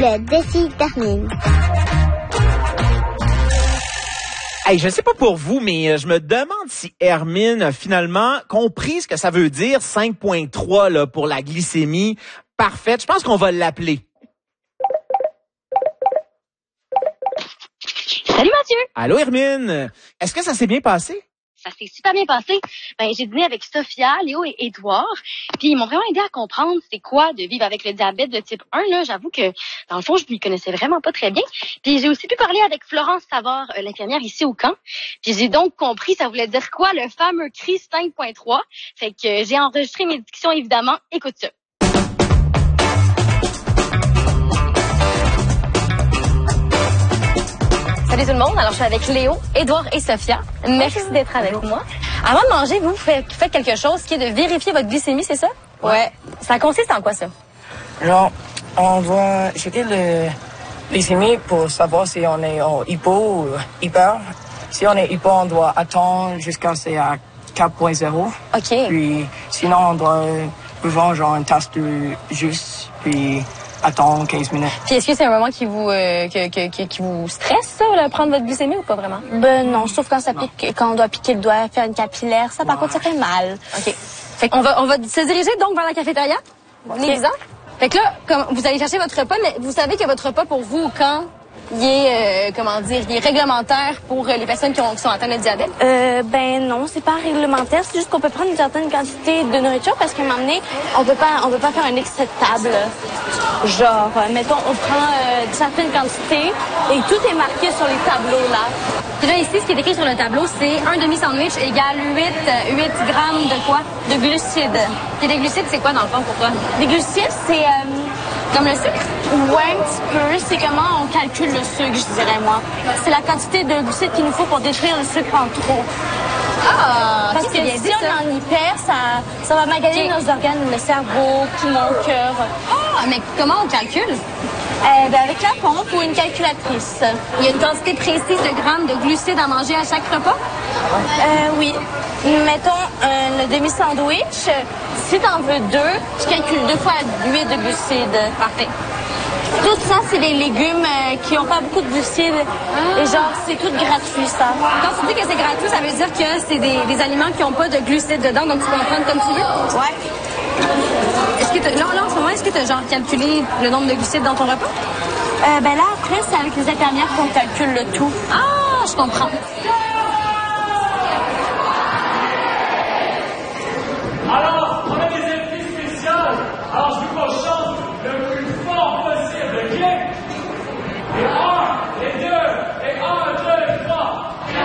Le défi d'Hermine. Hey, je sais pas pour vous, mais je me demande si Hermine a finalement compris ce que ça veut dire 5.3 là, pour la glycémie parfaite. Je pense qu'on va l'appeler. Salut Mathieu! Allô Hermine, est-ce que ça s'est bien passé? Ça s'est super bien passé. J'ai dîné avec Sophia, Léo et Édouard. Puis ils m'ont vraiment aidé à comprendre c'est quoi de vivre avec le diabète de type 1. Là, j'avoue que dans le fond, je ne m'y connaissais vraiment pas très bien. Puis j'ai aussi pu parler avec Florence Savard, l'infirmière ici au camp. Puis j'ai donc compris ça voulait dire quoi le fameux CRI 5.3. Fait que j'ai enregistré mes dictions évidemment. Écoute ça. Salut tout le monde, alors je suis avec Léo, Édouard et Sophia. Merci d'être avec moi. Avant de manger, vous faites quelque chose qui est de vérifier votre glycémie, c'est ça? Ouais. Ça consiste en quoi ça? Genre, on doit checker le glycémie pour savoir si on est en hypo ou hyper. Si on est hypo, on doit attendre jusqu'à c'est à 4.0. OK. Puis sinon, on doit prendre genre une tasse de jus, puis attendre 15 minutes. Puis est-ce que c'est un moment qui vous qui vous stresse, ça, là, prendre votre glycémie ou pas vraiment? Ben non, sauf quand ça pique, quand on doit piquer le doigt, faire une capillaire, ça par contre ça fait mal. OK. Fait qu'on va se diriger donc vers la cafétéria. Okay. Fait que là, comme vous allez chercher votre repas, mais vous savez que votre repas pour vous au camp, il est il est réglementaire pour les personnes qui sont atteintes de diabète? Ben non, c'est pas réglementaire, c'est juste qu'on peut prendre une certaine quantité de nourriture parce qu'à un moment donné, on peut pas faire un excès de table. Genre, mettons, on prend une certaine quantité et tout est marqué sur les tableaux là. Puis là, ici, ce qui est écrit sur le tableau, c'est un demi-sandwich égale 8 grammes de quoi? De glucides. Puis les glucides, c'est quoi dans le fond pour toi? Les glucides, c'est comme le sucre? Ouais, un petit peu. C'est comment on calcule le sucre, je dirais, moi. C'est la quantité de glucides qu'il nous faut pour détruire le sucre en trop. Ah! Parce que si on est en hyper, ça va maganer nos organes, le cerveau, poumon, cœur. Ah, mais comment on calcule? Avec la pompe ou une calculatrice. Il y a une quantité précise de grammes de glucides à manger à chaque repas? Oui. Mettons un demi-sandwich. Si t'en veux 2, tu calcules 2 fois 8 de glucides. Parfait. Tout ça, c'est des légumes qui n'ont pas beaucoup de glucides. Et genre, c'est tout gratuit, ça. Quand tu dis que c'est gratuit, ça veut dire que c'est des aliments qui n'ont pas de glucides dedans, donc tu peux en prendre comme tu veux? Ouais. Là, en ce moment, est-ce que tu as genre calculé le nombre de glucides dans ton repas? Ben là, après, c'est avec les infirmières qu'on calcule le tout. Ah, je comprends. Alors, on a des invités spéciales. Alors, je vous